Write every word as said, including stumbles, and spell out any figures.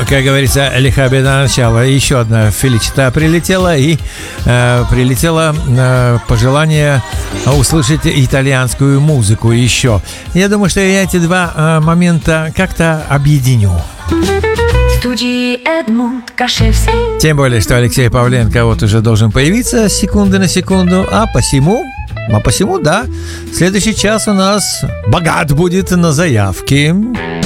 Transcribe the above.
как говорится, лиха беда начала. Еще одна феличита прилетела, и э, прилетело э, пожелание услышать итальянскую музыку еще. Я думаю, что я эти два э, момента как-то объединю. Тем более, что Алексей Павленко вот уже должен появиться с секунды на секунду, а посему, а посему, да, следующий час у нас богат будет на заявки.